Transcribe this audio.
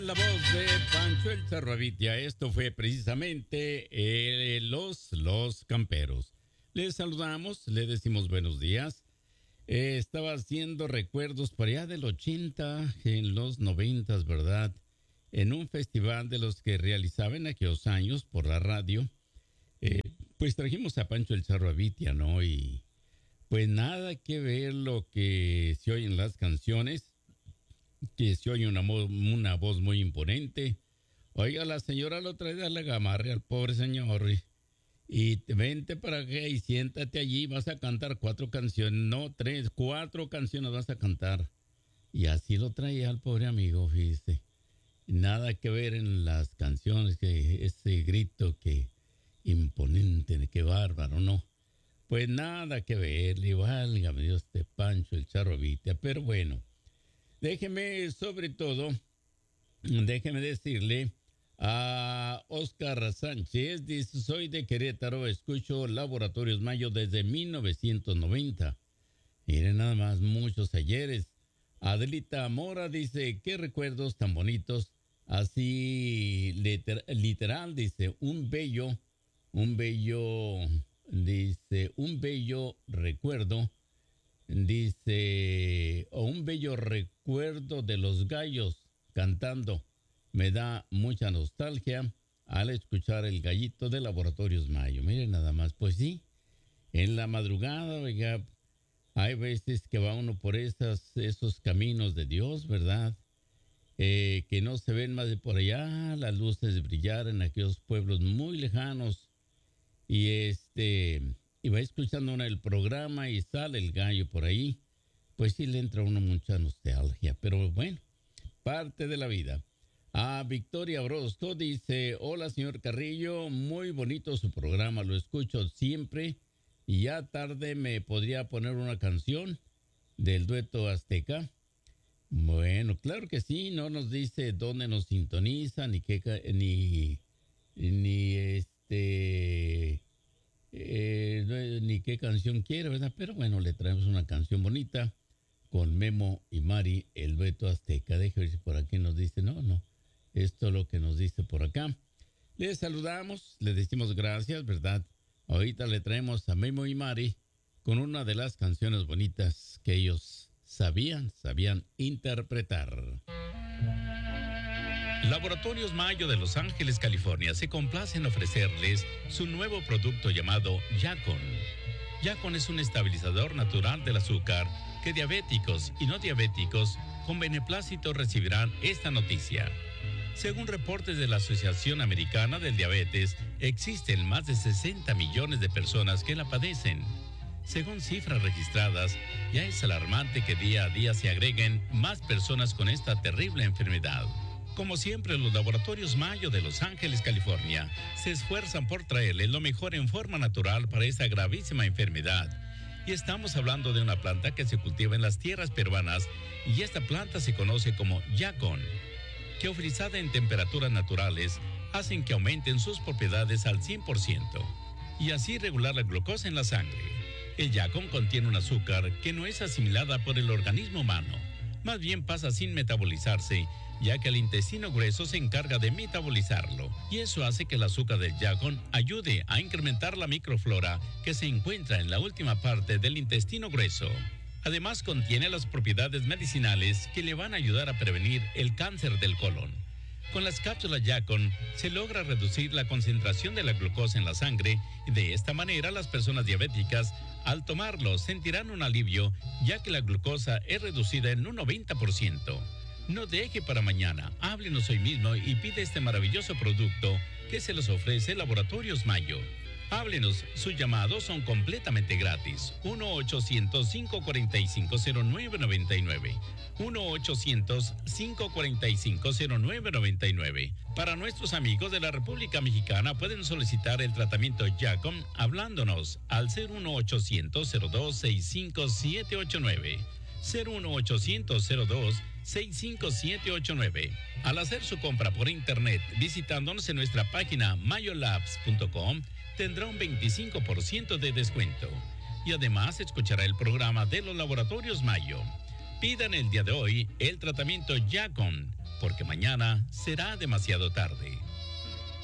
La voz de Pancho el Zarravitia. Esto fue precisamente los camperos. Les saludamos, le decimos buenos días. Estaba haciendo recuerdos para allá del 80, en los 90, ¿verdad? En un festival de los que realizaba en aquellos años por la radio. Pues trajimos a Pancho el Zarravitia, ¿no? Y pues nada que ver lo que se oyen las canciones, que se oye una voz muy imponente. Oiga, la señora lo trae de la gamarra al pobre señor. Y vente para acá y siéntate allí, vas a cantar 4 canciones, no 3, 4 canciones vas a cantar. Y así lo traía al pobre amigo, fíjese. Nada que ver en las canciones, que ese grito que imponente, qué bárbaro, ¿no? Pues nada que ver, le válgame Dios de Pancho el Zarravitia, pero bueno. Déjeme decirle a Oscar Sánchez, dice, soy de Querétaro, escucho Laboratorios Mayo desde 1990. Miren nada más, muchos ayeres. Adelita Mora dice, qué recuerdos tan bonitos, así literal, dice, un bello recuerdo. Dice, un bello recuerdo de los gallos cantando. Me da mucha nostalgia al escuchar el gallito de Laboratorios Mayo. Miren nada más, pues sí, en la madrugada, oiga, hay veces que va uno por esos caminos de Dios, ¿verdad? Que no se ven más de por allá, las luces brillar en aquellos pueblos muy lejanos. Y va escuchando uno el programa y sale el gallo por ahí, pues sí le entra a uno mucha nostalgia, pero bueno, parte de la vida. Victoria Orozco dice, hola señor Carrillo, muy bonito su programa, lo escucho siempre y ya tarde me podría poner una canción del dueto azteca. Bueno, claro que sí, no nos dice dónde nos sintoniza, ni qué, ni qué canción quiere, ¿verdad? Pero bueno, le traemos una canción bonita con Memo y Mari, el dueto azteca. Déjame ver si por aquí nos dice, no, esto es lo que nos dice por acá. Le saludamos, le decimos gracias, ¿verdad? Ahorita le traemos a Memo y Mari con una de las canciones bonitas que ellos sabían interpretar. Laboratorios Mayo de Los Ángeles, California, se complace en ofrecerles su nuevo producto llamado Yacon. Yacon es un estabilizador natural del azúcar que diabéticos y no diabéticos con beneplácito recibirán esta noticia. Según reportes de la Asociación Americana del Diabetes, existen más de 60 millones de personas que la padecen. Según cifras registradas, ya es alarmante que día a día se agreguen más personas con esta terrible enfermedad. Como siempre, los Laboratorios Mayo de Los Ángeles, California, se esfuerzan por traerle lo mejor en forma natural para esta gravísima enfermedad. Y estamos hablando de una planta que se cultiva en las tierras peruanas, y esta planta se conoce como Yacon, que ofrecida en temperaturas naturales, hacen que aumenten sus propiedades al 100%, y así regular la glucosa en la sangre. El Yacon contiene un azúcar que no es asimilada por el organismo humano, más bien pasa sin metabolizarse, ya que el intestino grueso se encarga de metabolizarlo, y eso hace que el azúcar del Yacon ayude a incrementar la microflora que se encuentra en la última parte del intestino grueso. Además, contiene las propiedades medicinales que le van a ayudar a prevenir el cáncer del colon. Con las cápsulas Yacon se logra reducir la concentración de la glucosa en la sangre, y de esta manera las personas diabéticas, al tomarlo, sentirán un alivio, ya que la glucosa es reducida en un 90%. No deje para mañana, háblenos hoy mismo y pide este maravilloso producto que se les ofrece Laboratorios Mayo. Háblenos, sus llamados son completamente gratis. 1-800-545-0999. 1-800-545-0999. Para nuestros amigos de la República Mexicana pueden solicitar el tratamiento Yacon hablándonos al 01800-02-65789. 01800-02-65789. Al hacer su compra por internet visitándonos en nuestra página mayolabs.com, tendrá un 25% de descuento. Y además escuchará el programa de los Laboratorios Mayo. Pidan el día de hoy el tratamiento Yacon porque mañana será demasiado tarde.